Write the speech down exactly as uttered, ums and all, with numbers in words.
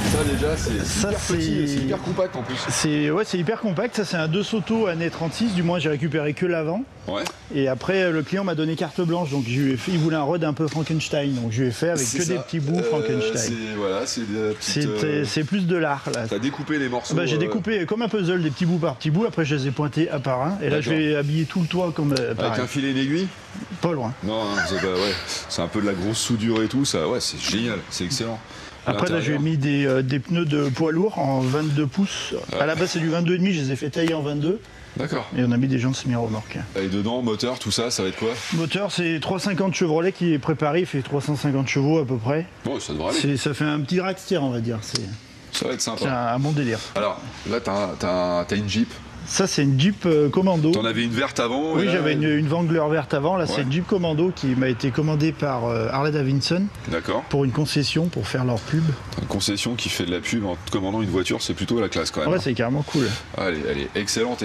Ça déjà, c'est Ça, hyper petit et c'est c'est- hyper compact en plus. C'est ouais, c'est hyper compact. Ça, c'est un deux Soto année trente-six. Du moins, j'ai récupéré que l'avant. Ouais. Et après, le client m'a donné carte blanche. Donc, je lui ai fait, il voulait un rod un peu Frankenstein. Donc, je lui ai fait avec C'est que ça. des petits bouts Euh, Frankenstein. c'est voilà, c'est des petites. C'est euh, c'est plus de l'art là. T'as découpé les morceaux. Bah, j'ai euh, découpé comme un puzzle des petits bouts par petits bouts. Après, je les ai pointés un par un. Et là, je D'accord. vais habiller tout le toit comme euh, Avec pareil. un filet et une aiguille. Pas loin. Non, hein, c'est bah, ouais, c'est un peu de la grosse soudure et tout. Ça, ouais, c'est génial, c'est excellent. Après, là, je lui ai L'intérieur. mis des, euh, des pneus de poids lourd en vingt-deux pouces. À la base, c'est du vingt-deux virgule cinq. Je les ai fait tailler en vingt-deux. D'accord. Et on a mis des jantes semi-remorques. Et dedans, moteur, tout ça, ça va être quoi? Moteur, c'est trois cent cinquante Chevrolet qui est préparé. Il fait trois cent cinquante chevaux à peu près. Bon, ça devrait aller. C'est- Ça fait un petit dragster, on va dire. C'est Ça va être c'est sympa. un, un bon délire. Alors, là, t'as un- t'as un- t'as une Jeep. Ça, c'est une Jeep euh, Commando. T'en avais une verte avant. et Oui, là, j'avais une, une Wrangler verte avant. Là, Ouais. c'est une Jeep Commando qui m'a été commandée par euh, Harley Davidson D'accord. pour une concession pour faire leur pub. Une concession qui fait de la pub en te commandant une voiture, c'est plutôt la classe quand même. Ouais, c'est carrément cool. Ah, elle, est, elle est excellente.